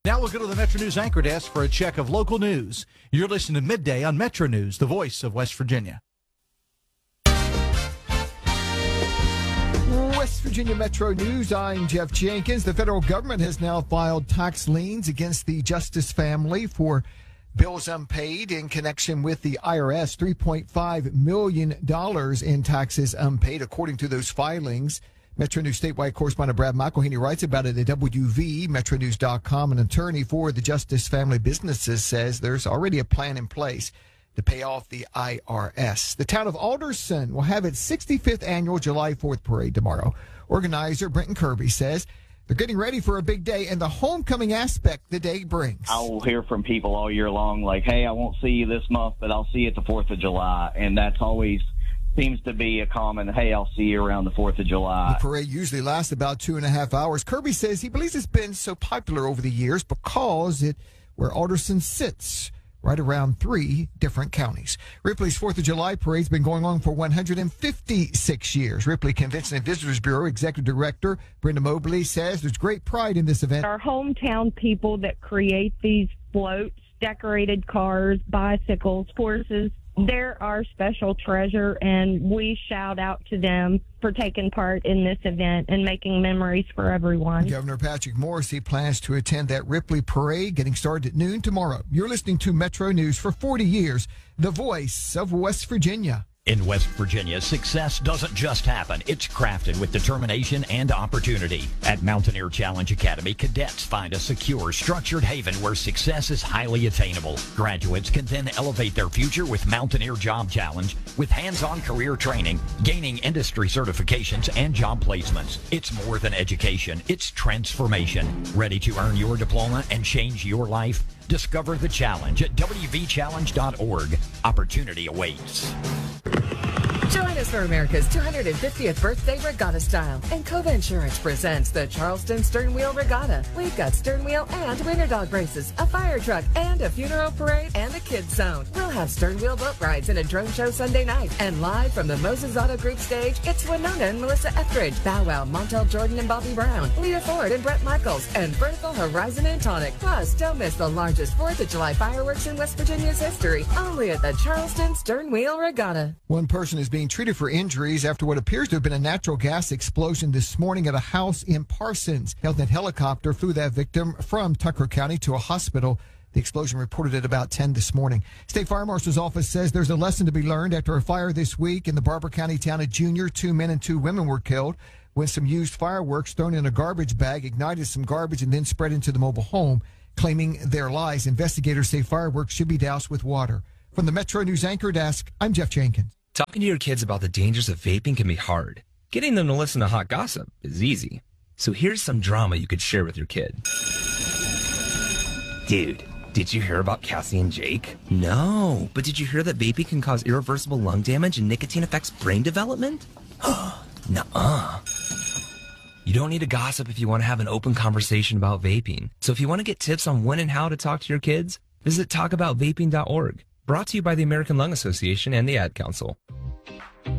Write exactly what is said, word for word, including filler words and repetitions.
Now we'll go to the Metro News Anchor Desk for a check of local news. You're listening to Midday on Metro News, the voice of West Virginia. West Virginia Metro News, I'm Jeff Jenkins. The federal government has now filed tax liens against the Justice family for bills unpaid in connection with the I R S, three point five million dollars in taxes unpaid, according to those filings. Metro News statewide correspondent Brad McElhaney writes about it at W V, metro news dot com. An attorney for the Justice family businesses says there's already a plan in place to pay off the I R S. The town of Alderson will have its sixty-fifth annual July fourth parade tomorrow. Organizer Brenton Kirby says they're getting ready for a big day and the homecoming aspect the day brings. I will hear from people all year long like, hey, I won't see you this month, but I'll see you at the fourth of July. And that's always seems to be a common, hey, I'll see you around the fourth of July. The parade usually lasts about two and a half hours. Kirby says he believes it's been so popular over the years because it where Alderson sits, right around three different counties. Ripley's fourth of July parade's been going on for one hundred fifty-six years. Ripley Convention and Visitors Bureau Executive Director Brenda Mobley says there's great pride in this event. Our hometown people that create these floats, decorated cars, bicycles, horses, they're our special treasure, and we shout out to them for taking part in this event and making memories for everyone. Governor Patrick Morrisey plans to attend that Ripley parade getting started at noon tomorrow. You're listening to Metro News for forty years, the voice of West Virginia. In West Virginia, success doesn't just happen. It's crafted with determination and opportunity. At Mountaineer Challenge Academy, cadets find a secure, structured haven where success is highly attainable. Graduates can then elevate their future with Mountaineer Job Challenge, with hands-on career training, gaining industry certifications, and job placements. It's more than education. It's transformation. Ready to earn your diploma and change your life? Discover the challenge at w v challenge dot org. Opportunity awaits. Join us for America's two hundred fiftieth birthday regatta style. And Cova Insurance presents the Charleston Stern Wheel Regatta. We've got stern wheel and winter dog races, a fire truck, and a funeral parade, and a kids zone. We'll have stern wheel boat rides and a drone show Sunday night. And live from the Moses Auto Group stage, it's Winona and Melissa Etheridge, Bow Wow, Montel Jordan and Bobby Brown, Leah Ford and Brett Michaels, and Vertical Horizon and Tonic. Plus, don't miss the largest fourth of July fireworks in West Virginia's history, only at the Charleston Stern Wheel Regatta. One person is being treated for injuries after what appears to have been a natural gas explosion this morning at a house in Parsons. Health Net helicopter flew that victim from Tucker County to a hospital. The explosion reported at about ten this morning. State Fire Marshal's office says there's a lesson to be learned after a fire this week in the Barber County town of Junior. Two men and two women were killed when some used fireworks thrown in a garbage bag ignited some garbage and then spread into the mobile home, claiming their lives. Investigators say fireworks should be doused with water. From the Metro News Anchor Desk, I'm Jeff Jenkins. Talking to your kids about the dangers of vaping can be hard. Getting them to listen to hot gossip is easy. So here's some drama you could share with your kid. Dude, did you hear about Cassie and Jake? No, but did you hear that vaping can cause irreversible lung damage and nicotine affects brain development? Nuh-uh. You don't need to gossip if you want to have an open conversation about vaping. So if you want to get tips on when and how to talk to your kids, visit talk about vaping dot org. Brought to you by the American Lung Association and the Ad Council.